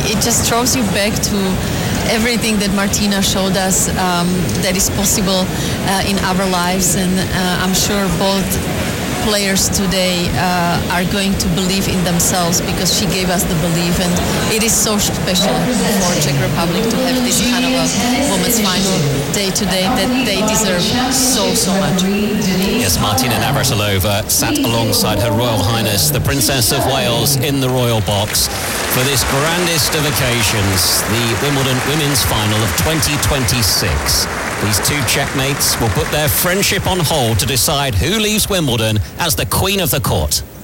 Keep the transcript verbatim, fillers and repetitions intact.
it just throws you back to everything that Martina showed us um, that is possible uh, in our lives, and uh, I'm sure both players today uh, are going to believe in themselves because she gave us the belief, and it is so special for Czech Republic to have this kind of a women's final day today that they deserve so, so much. Yes, Martina Navratilova sat alongside Her Royal Highness, the Princess of Wales, in the royal box for this grandest of occasions, the Wimbledon Women's Final of twenty twenty-six. These two checkmates will put their friendship on hold to decide who leaves Wimbledon as the Queen of the Court.